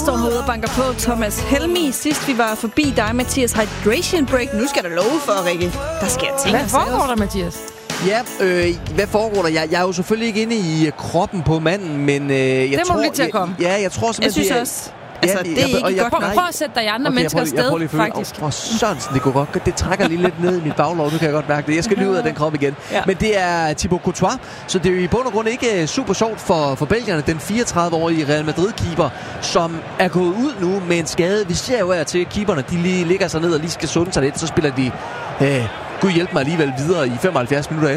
står herude og banker på. Thomas Helmi, sidst vi var forbi dig, Mathias, hydration break. Nu skal der love for, Rikke. Der sker ting. Hvad foregår der, Mathias? Ja, hvad foregår der? Jeg er jo selvfølgelig ikke inde i kroppen på manden, men jeg tror... Det må lige til at komme. Ja, jeg tror simpelthen... Jeg synes også... Altså, det er ikke godt. Prøv at sætte dig i andre mennesker sted, faktisk. Sørensen, det går godt. Det trækker lige lidt ned i mit baglov, nu kan jeg godt mærke det. Jeg skal lige ud af den krop igen. Ja. Men det er Thibaut Courtois, så det er jo i bund og grund ikke super sjovt for belgierne. Den 34-årige Real Madrid-keeper, som er gået ud nu med en skade. Vi ser jo til, at keeperne de lige ligger sig ned og lige skal sunde sig lidt. Så spiller de, gud hjælp mig alligevel videre i 75 minutter